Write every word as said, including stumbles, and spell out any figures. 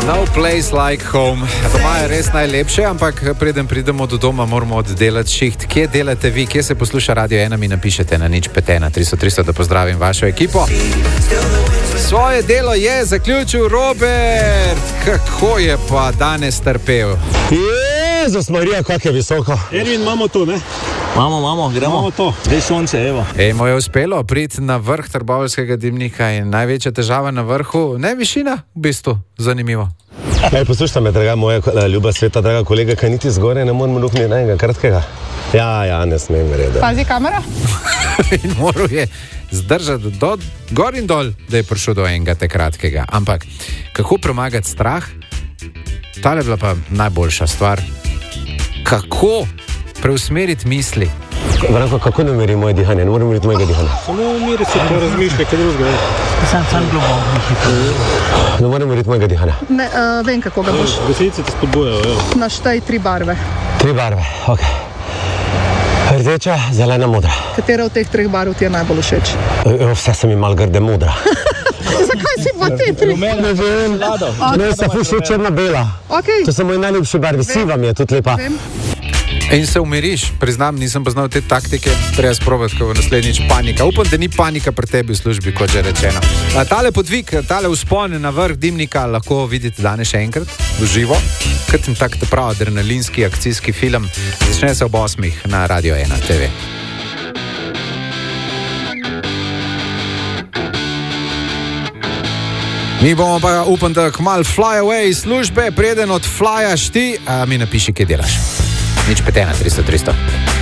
No place like home. Doma je res najlepše, ampak preden pridemo do doma, moramo oddelati šiht. Kje delate vi, kje se posluša Radio ena, mi napišete na nič pet ena tristo tristo, da pozdravim vašo ekipo. Svoje delo je zaključil Robert. Kako je pa danes trpel? Jezus Marija, kak je visoko. Ervin, imamo to, ne? Imamo, imamo, gremo. Imamo to. Zdaj sonce, evo. Ej, mu je uspelo priti na vrh Trboveljskega dimnika in največja težava na vrhu, ne višina, v bistvu, zanimivo. Ej, poslušajte me, draga moja ljuba sveta, draga kolega, kaj niti zgore ne moramo rukniti enega kratkega. Ja, ja, ne smem verjeti. Pazi kamera. In moral je zdržati do, gor in dol, da je prišel do enega te kratkega. Ampak, kako premagati strah? Tale je bila pa najboljša stvar. Kako preusmeriti misli? Branko, kako ne meri moje dihanje? Ne moram meriti mojega dihanja. Samo miri se, pa razmišljaj, kaj drugega. Sam, sam globoko. Ne moram meriti mojega dihanja. Ne, uh, vem, kako ga boš. Gosenice te spodbujajo, evo. Naštaj tri barve. Tri barve, ok. Rdeča, zelena, modra. Katera od teh treh barv ti je najbolj všeč? E, vse sem imel grde modra. Zakaj si pa te tri? Ne vem, ne, se fuši črna-bela. Okay. To so moji najljubši barvi, siva mi je tudi lepa. Vem. In se umiriš, priznam, nisem poznal te taktike, treba sprobati, ko v naslednjič panika. Upam, da ni panika pri tebi v službi, kot že rečeno. A, tale podvig, tale vzpon na vrh dimnika lahko vidite danes še enkrat, v živo, kot tak prav adrenalinski akcijski film. Začne se ob osmih na Radio ena te ve. Mi bomo pa, upam, da kmalu fly away iz službe, preden od flyaš ti, a mi napiši, kje delaš. nič pet ena tristo tristo.